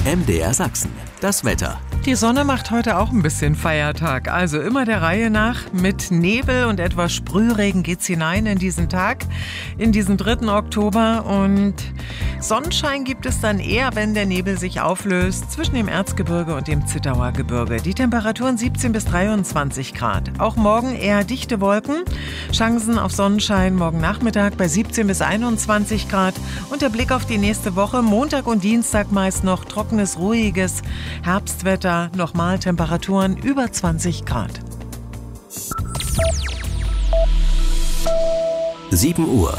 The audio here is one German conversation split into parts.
MDR Sachsen, das Wetter. Die Sonne macht heute auch ein bisschen Feiertag. Also immer der Reihe nach. Mit Nebel und etwas Sprühregen geht's hinein in diesen Tag, in diesen 3. Oktober. Und Sonnenschein gibt es dann eher, wenn der Nebel sich auflöst, zwischen dem Erzgebirge und dem Zittauer Gebirge. Die Temperaturen 17 bis 23 Grad. Auch morgen eher dichte Wolken. Chancen auf Sonnenschein morgen Nachmittag bei 17 bis 21 Grad. Und der Blick auf die nächste Woche. Montag und Dienstag meist noch trockenes, ruhiges Herbstwetter. Nochmal Temperaturen über 20 Grad. 7 Uhr.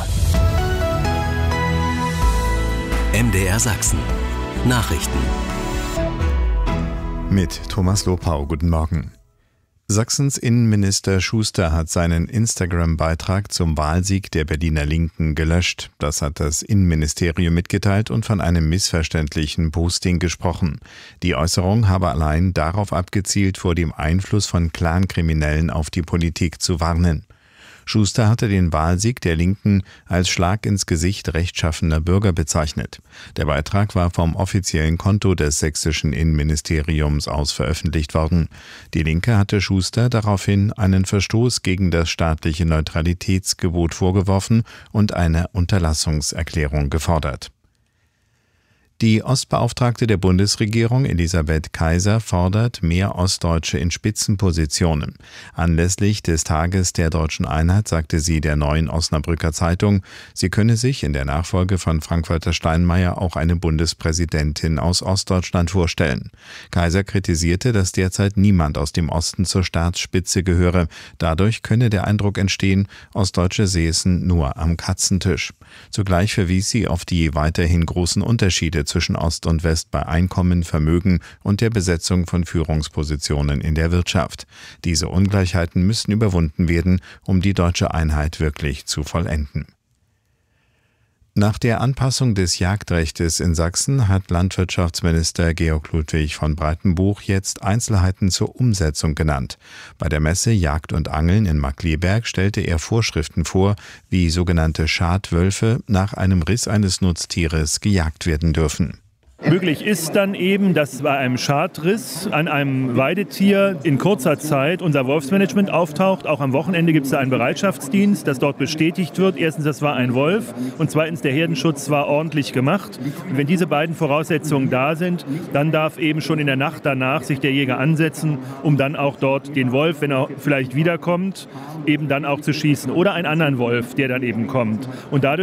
MDR Sachsen. Nachrichten. Mit Thomas Lopau. Guten Morgen. Sachsens Innenminister Schuster hat seinen Instagram-Beitrag zum Wahlsieg der Berliner Linken gelöscht. Das hat das Innenministerium mitgeteilt und von einem missverständlichen Posting gesprochen. Die Äußerung habe allein darauf abgezielt, vor dem Einfluss von Clankriminellen auf die Politik zu warnen. Schuster hatte den Wahlsieg der Linken als Schlag ins Gesicht rechtschaffener Bürger bezeichnet. Der Beitrag war vom offiziellen Konto des sächsischen Innenministeriums aus veröffentlicht worden. Die Linke hatte Schuster daraufhin einen Verstoß gegen das staatliche Neutralitätsgebot vorgeworfen und eine Unterlassungserklärung gefordert. Die Ostbeauftragte der Bundesregierung, Elisabeth Kaiser, fordert mehr Ostdeutsche in Spitzenpositionen. Anlässlich des Tages der Deutschen Einheit sagte sie der Neuen Osnabrücker Zeitung, sie könne sich in der Nachfolge von Frank-Walter Steinmeier auch eine Bundespräsidentin aus Ostdeutschland vorstellen. Kaiser kritisierte, dass derzeit niemand aus dem Osten zur Staatsspitze gehöre. Dadurch könne der Eindruck entstehen, Ostdeutsche säßen nur am Katzentisch. Zugleich verwies sie auf die weiterhin großen Unterschiede zwischen Ost und West bei Einkommen, Vermögen und der Besetzung von Führungspositionen in der Wirtschaft. Diese Ungleichheiten müssen überwunden werden, um die deutsche Einheit wirklich zu vollenden. Nach der Anpassung des Jagdrechtes in Sachsen hat Landwirtschaftsminister Georg Ludwig von Breitenbuch jetzt Einzelheiten zur Umsetzung genannt. Bei der Messe Jagd und Angeln in Markkleeberg stellte er Vorschriften vor, wie sogenannte Schadwölfe nach einem Riss eines Nutztieres gejagt werden dürfen. Möglich ist dann eben, dass bei einem Schadriss an einem Weidetier in kurzer Zeit unser Wolfsmanagement auftaucht. Auch am Wochenende gibt es da einen Bereitschaftsdienst, dass dort bestätigt wird. Erstens, das war ein Wolf und zweitens, der Herdenschutz war ordentlich gemacht. Und wenn diese beiden Voraussetzungen da sind, dann darf eben schon in der Nacht danach sich der Jäger ansetzen, um dann auch dort den Wolf, wenn er vielleicht wiederkommt, eben dann auch zu schießen. Oder einen anderen Wolf, der dann eben kommt. Und dadurch